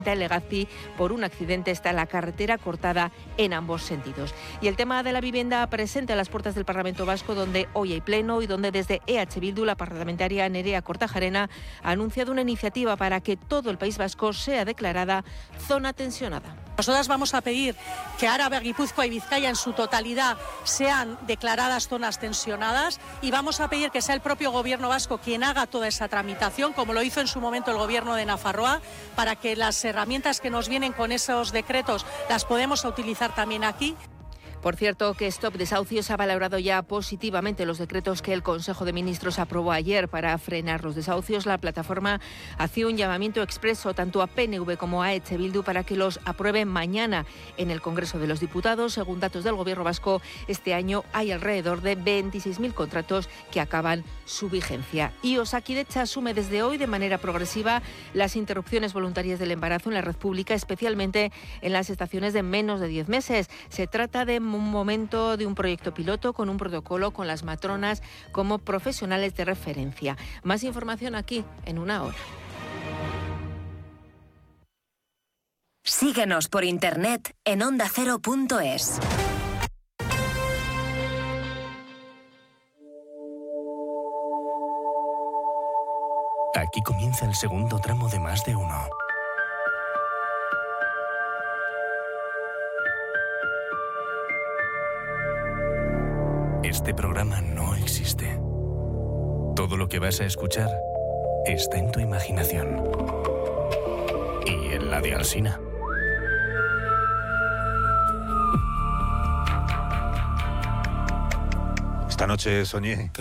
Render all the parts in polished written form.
Legazpi por un accidente. Está la carretera cortada en ambos sentidos. Y el tema de la vivienda presente a las puertas del Parlamento Vasco, donde hoy hay pleno y donde desde EH Bildu la parlamentaria Nerea Kortajarena ha anunciado una iniciativa para que todo el País Vasco sea declarada zona tensionada. Nosotras vamos a pedir que Araba, Guipúzcoa y Vizcaya en su totalidad sean declaradas zonas tensionadas y vamos a pedir que sea el propio Gobierno vasco quien haga toda esa tramitación, como lo hizo en su momento el Gobierno de Nafarroa, para que las herramientas que nos vienen con esos decretos las podemos utilizar también aquí. Por cierto, que Stop Desahucios ha valorado ya positivamente los decretos que el Consejo de Ministros aprobó ayer para frenar los desahucios. La plataforma hacía un llamamiento expreso tanto a PNV como a EH Bildu para que los aprueben mañana en el Congreso de los Diputados. Según datos del Gobierno vasco, este año hay alrededor de 26.000 contratos que acaban su vigencia. Y Osakidetza asume desde hoy de manera progresiva las interrupciones voluntarias del embarazo en la red pública, especialmente en las estaciones de menos de 10 meses. Se trata de un momento de un proyecto piloto con un protocolo con las matronas como profesionales de referencia. Más información aquí en una hora. Síguenos por internet en ondacero.es. Aquí comienza el segundo tramo de Más de Uno. Este programa no existe. Todo lo que vas a escuchar está en tu imaginación. Y en la de Alsina. Esta noche soñé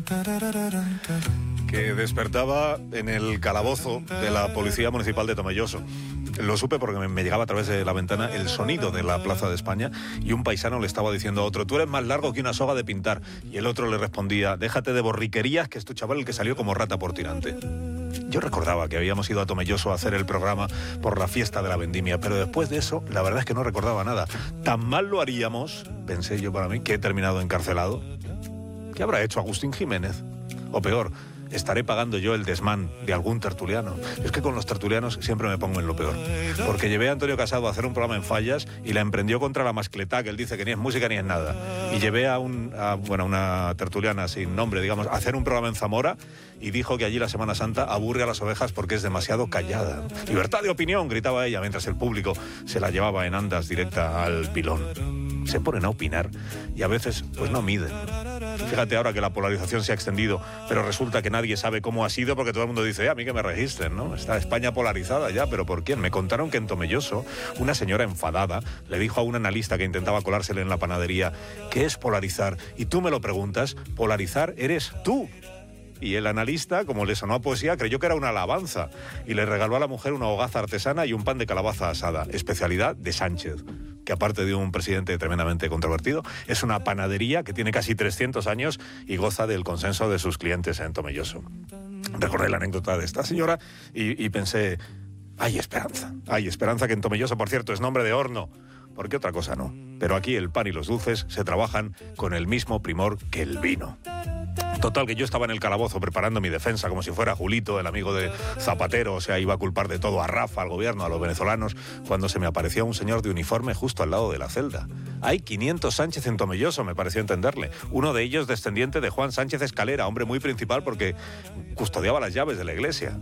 que despertaba en el calabozo de la Policía Municipal de Tomelloso. Lo supe porque me llegaba a través de la ventana el sonido de la Plaza de España y un paisano le estaba diciendo a otro: tú eres más largo que una soga de pintar. Y el otro le respondía: déjate de borriquerías, que es tu chaval el que salió como rata por tirante. Yo recordaba que habíamos ido a Tomelloso a hacer el programa por la fiesta de la vendimia, pero después de eso, la verdad es que no recordaba nada. Tan mal lo haríamos, pensé yo para mí, que he terminado encarcelado. ¿Qué habrá hecho Agustín Jiménez? O peor, estaré pagando yo el desmán de algún tertuliano. Es que con los tertulianos siempre me pongo en lo peor. Porque llevé a Antonio Casado a hacer un programa en Fallas y la emprendió contra la mascletá, que él dice que ni es música ni es nada. Y llevé a una tertuliana sin nombre, digamos, a hacer un programa en Zamora y dijo que allí la Semana Santa aburre a las ovejas porque es demasiado callada. Libertad de opinión, gritaba ella, mientras el público se la llevaba en andas directa al pilón. Se ponen a opinar y a veces pues no miden. Fíjate ahora que la polarización se ha extendido, pero resulta que nadie sabe cómo ha sido porque todo el mundo dice: a mí que me registren, ¿no? Está España polarizada ya, ¿pero por quién? Me contaron que en Tomelloso una señora enfadada le dijo a un analista que intentaba colársele en la panadería: ¿qué es polarizar? Y tú me lo preguntas, polarizar eres tú. Y el analista, como le sonó a poesía, creyó que era una alabanza y le regaló a la mujer una hogaza artesana y un pan de calabaza asada, especialidad de Sánchez, que aparte de un presidente tremendamente controvertido, es una panadería que tiene casi 300 años y goza del consenso de sus clientes en Tomelloso. Recordé la anécdota de esta señora y pensé: hay esperanza que en Tomelloso, por cierto, es nombre de horno, porque otra cosa no. Pero aquí el pan y los dulces se trabajan con el mismo primor que el vino. Total, que yo estaba en el calabozo preparando mi defensa como si fuera Julito, el amigo de Zapatero, o sea, iba a culpar de todo a Rafa, al gobierno, a los venezolanos, cuando se me apareció un señor de uniforme justo al lado de la celda. Hay 500 Sánchez en Tomelloso, me pareció entenderle. Uno de ellos descendiente de Juan Sánchez Escalera, hombre muy principal porque custodiaba las llaves de la iglesia.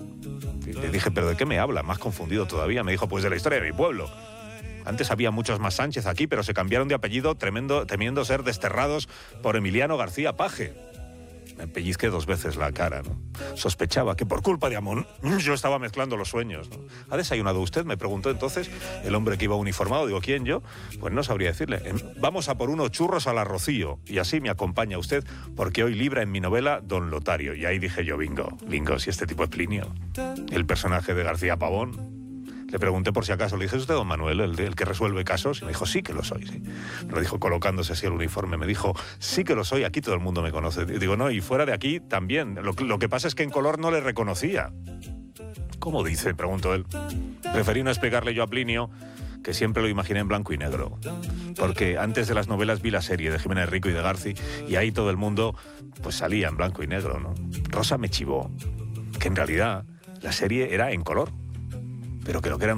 Y le dije: ¿pero de qué me habla? Más confundido todavía. Me dijo: pues de la historia de mi pueblo. Antes había muchos más Sánchez aquí, pero se cambiaron de apellido temiendo ser desterrados por Emiliano García Paje. Me pellizqué 2 veces la cara, ¿no? Sospechaba que por culpa de Amón yo estaba mezclando los sueños, ¿no? ¿Ha desayunado usted?, me preguntó entonces el hombre que iba uniformado. Digo: ¿quién, yo? Pues no sabría decirle. Vamos a por unos churros al Rocío y así me acompaña usted, porque hoy libra en mi novela Don Lotario. Y ahí dije yo: bingo, si este tipo es Plinio, el personaje de García Pavón. Le pregunté por si acaso, le dije: ¿es usted don Manuel, el que resuelve casos? Y me dijo: sí que lo soy, sí. Me lo dijo colocándose así el uniforme, me dijo: sí que lo soy, aquí todo el mundo me conoce. Y digo: no, y fuera de aquí también. Lo que pasa es que en color no le reconocía. ¿Cómo dice?, preguntó él. Preferí no explicarle yo a Plinio que siempre lo imaginé en blanco y negro, porque antes de las novelas vi la serie de Jiménez Rico y de Garci, y ahí todo el mundo pues salía en blanco y negro, ¿no? Rosa me chivó que en realidad la serie era en color, pero que lo que era